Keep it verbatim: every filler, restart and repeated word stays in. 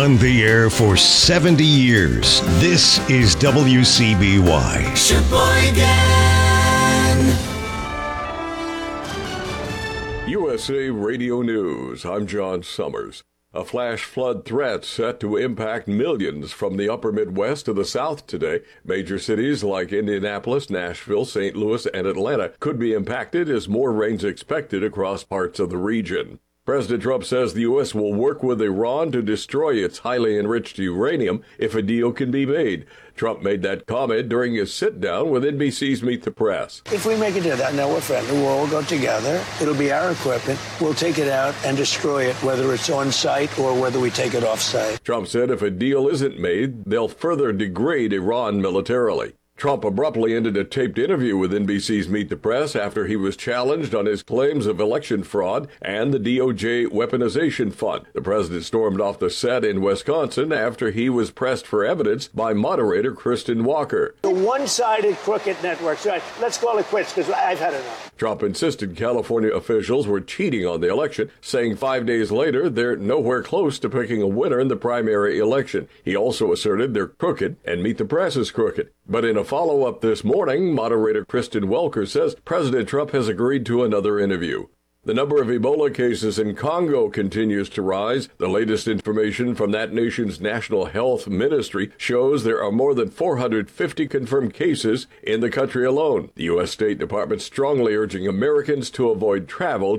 On the air for seventy years, this is W C B Y. Sheboygan! U S A Radio News, I'm John Summers. A flash flood threat set to impact millions from the upper Midwest to the South today. Major cities like Indianapolis, Nashville, Saint Louis, and Atlanta could be impacted as more rain's expected across parts of the region. President Trump says the U S will work with Iran to destroy its highly enriched uranium if a deal can be made. Trump made that comment during his sit-down with N B C's Meet the Press. If we make it to that, now we're friendly. We'll all go together. It'll be our equipment. We'll take it out and destroy it, whether it's on site or whether we take it off site. Trump said if a deal isn't made, they'll further degrade Iran militarily. Trump abruptly ended a taped interview with N B C's Meet the Press after he was challenged on his claims of election fraud and the D O J weaponization fund. The president stormed off the set in Wisconsin after he was pressed for evidence by moderator Kristen Walker. The one-sided crooked network. So let's call it quits because I've had enough. Trump insisted California officials were cheating on the election, saying five days later they're nowhere close to picking a winner in the primary election. He also asserted they're crooked and Meet the Press is crooked. But in a follow-up this morning, moderator Kristen Welker says President Trump has agreed to another interview. The number of Ebola cases in Congo continues to rise. The latest information from that nation's National Health Ministry shows there are more than four hundred fifty confirmed cases in the country alone. The U S State Department strongly urging Americans to avoid travel